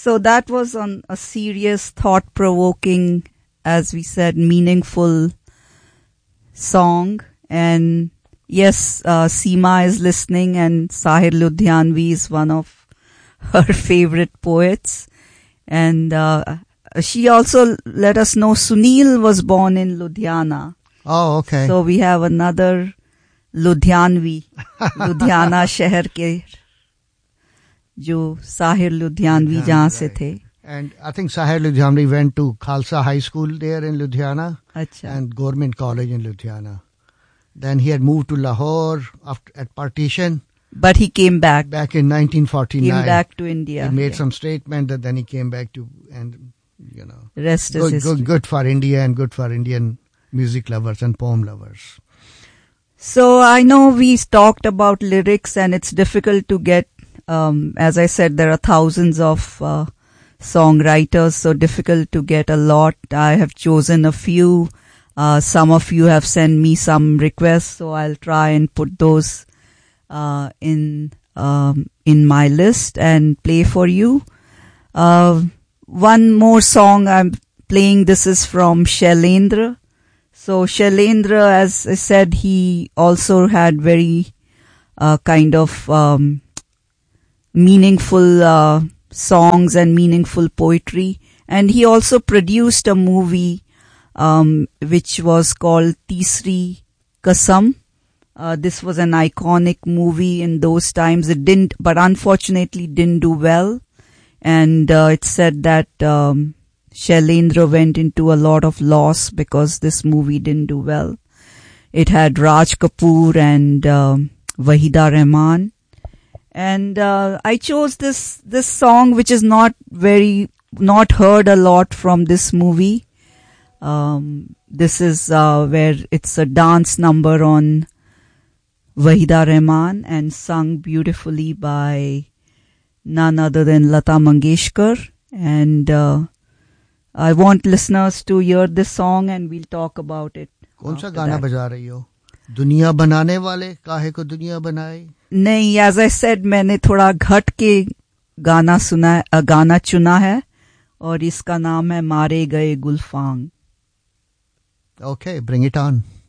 So that was on a serious, thought-provoking, as we said, meaningful song. And yes, Seema is listening, and Sahir Ludhianvi is one of her favorite poets. And she also let us know Sunil was born in Ludhiana. Oh, okay. So we have another Ludhianvi, Ludhiana शहर के जो Sahir Ludhianvi जहाँ से थे. And I think Sahir Ludhianvi went to Khalsa High School there in Ludhiana. Achha. And Government College in Ludhiana. Then he had moved to Lahore at partition. But he came back. Back in 1949. Came back to India. He made some statement that then he came back to, and you know. Rest is history. Good for India and good for Indian music lovers and poem lovers. So I know we talked about lyrics, and it's difficult to get, as I said, there are thousands of songwriters, so difficult to get a lot. I have chosen a few. Some of you have sent me some requests, so I'll try and put those in my list and play for you. One more song I'm playing. This is from Shailendra. So Shailendra, as I said, he also had very kind of meaningful songs and meaningful poetry. And he also produced a movie which was called Teesri Kasam. This was an iconic movie in those times. It didn't, but unfortunately didn't do well. And it said that Shailendra went into a lot of loss because this movie didn't do well. It had Raj Kapoor and Wahida Rehman. And I chose this song, which is not heard a lot from this movie. This is where it's a dance number on Wahida Rehman and sung beautifully by none other than Lata Mangeshkar. And I want listeners to hear this song, and we'll talk about it. कौन सा गाना बजा रही हो? दुनिया बनाने वाले काहे को दुनिया बनाए? नहीं, as I said, मैंने थोड़ा घट के गाना चुना है, और इसका नाम है मारे गए गुलफांग. Okay, bring it on.